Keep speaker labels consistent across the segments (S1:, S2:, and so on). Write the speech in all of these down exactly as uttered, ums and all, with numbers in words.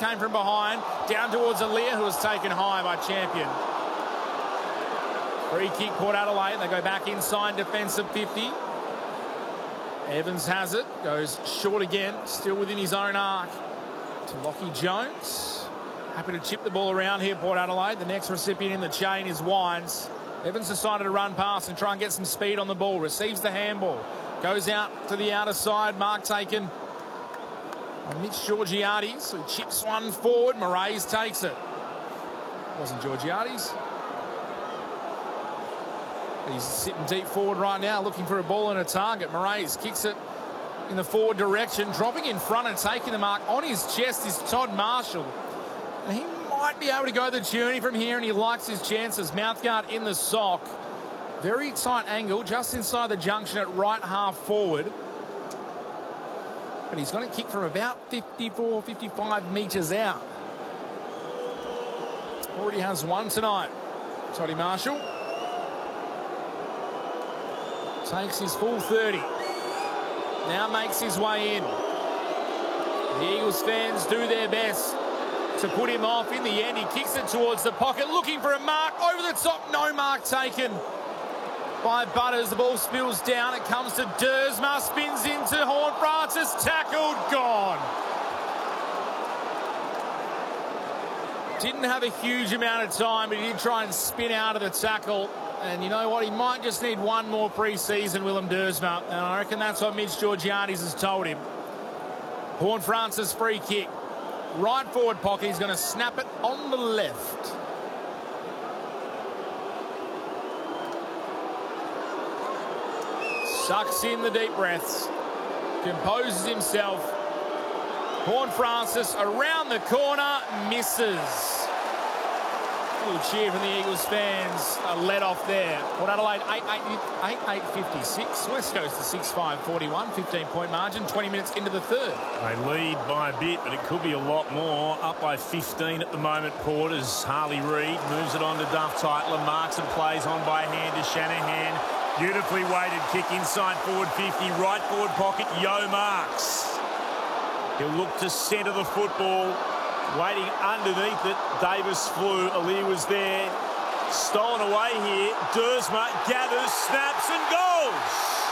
S1: came from behind, down towards Aaliyah, who was taken high by Champion. Free kick, Port Adelaide. They go back inside defensive fifty. Evans has it, goes short again, still within his own arc. To Lockie Jones. Happy to chip the ball around here, Port Adelaide. The next recipient in the chain is Wines. Evans decided to run past and try and get some speed on the ball. Receives the handball. Goes out to the outer side. Mark taken on Mitch Georgiades, who chips one forward. Moraes takes it. Wasn't Georgiades. He's sitting deep forward right now, looking for a ball and a target. Moraes kicks it in the forward direction. Dropping in front and taking the mark on his chest is Todd Marshall. And he might be able to go the journey from here, and he likes his chances. Mouthguard in the sock. Very tight angle, just inside the junction at right half forward. But he's going to kick from about fifty-four, fifty-five metres out. Already has one tonight. Toddy Marshall takes his full thirty. Now makes his way in. The Eagles fans do their best to put him off. In the end, he kicks it towards the pocket, looking for a mark. Over the top, no mark taken by Butters. The ball spills down. It comes to Dersma, spins into Horne-Francis, tackled, gone. Didn't have a huge amount of time, but he did try and spin out of the tackle. And you know what? He might just need one more pre-season, Willem Dersma. And I reckon that's what Mitch Georgiades has told him. Horne-Francis free kick. Right forward pocket. He's going to snap it on the left. Sucks in the deep breaths. Composes himself. Horne-Francis around the corner. Misses. A little cheer from the Eagles fans. A let off there. Port Adelaide eight eight fifty-six. West Coast to six five forty-one. fifteen point margin. twenty minutes into the third.
S2: They lead by a bit, but it could be a lot more. Up by fifteen at the moment, Port, as Harley Reid moves it on to Duff Tytler. Marks and plays on by hand to Shanahan. Beautifully weighted kick inside forward fifty. Right forward pocket, Yo Marks. He'll look to centre the football. Waiting underneath it, Davis flew. Ali was there. Stolen away here. Dersma gathers, snaps and goes.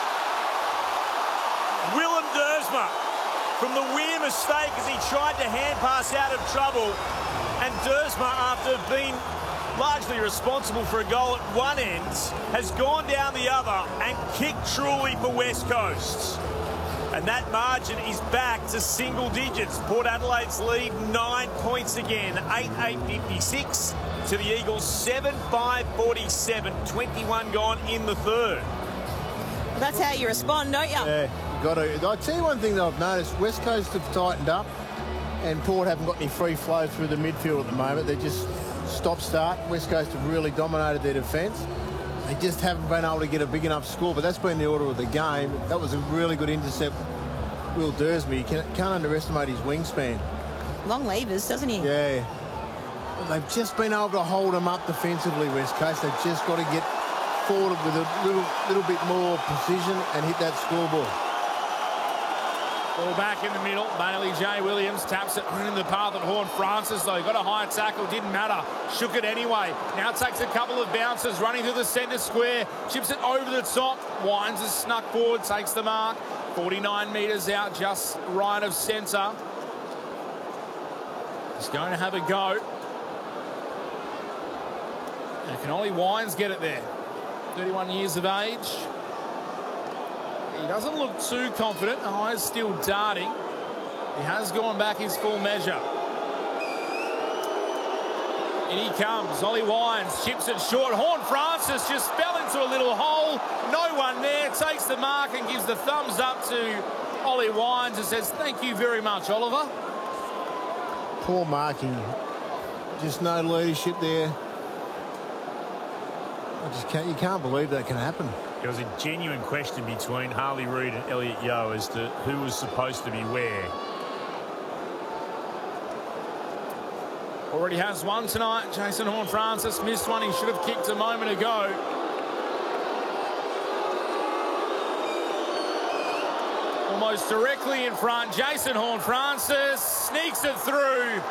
S2: Willem Dersma from the Weir mistake as he tried to hand pass out of trouble. And Dersma, after being largely responsible for a goal at one end, has gone down the other and kicked truly for West Coast. And that margin is back to single digits. Port Adelaide's lead nine points again. eight eight fifty-six to the Eagles seven five forty-seven. twenty-one gone in the third.
S3: That's how you respond, don't you?
S4: Yeah, you got to. I'll tell you one thing that I've noticed. West Coast have tightened up, and Port haven't got any free flow through the midfield at the moment. They're just stop-start. West Coast have really dominated their defence. They just haven't been able to get a big enough score, but that's been the order of the game. That was a really good intercept. Will Dersma, you can't, can't underestimate his wingspan.
S3: Long levers, doesn't he?
S4: Yeah. They've just been able to hold them up defensively, West Coast. They've just got to get forward with a little, little bit more precision and hit that scoreboard.
S1: Ball back in the middle. Bailey J. Williams taps it in the path at Horne-Francis, though. Got a high tackle, didn't matter. Shook it anyway. Now takes a couple of bounces, running through the centre square. Chips it over the top. Wines is snuck forward, takes the mark. forty-nine metres out, just right of centre. He's going to have a go. And can Ollie Wines get it there? thirty-one years of age. He doesn't look too confident. Eyes still darting. He has gone back his full measure. In he comes. Ollie Wines chips it short. Horne-Francis just fell into a little hole. No one there. Takes the mark and gives the thumbs up to Ollie Wines and says, thank you very much, Oliver.
S4: Poor marking. Just no leadership there. I just can't, you can't believe that can happen.
S2: There was a genuine question between Harley Reid and Elliot Yeo as to who was supposed to be where.
S1: Already has one tonight. Jason Horne-Francis missed one. He should have kicked a moment ago. Almost directly in front. Jason Horne-Francis sneaks it through.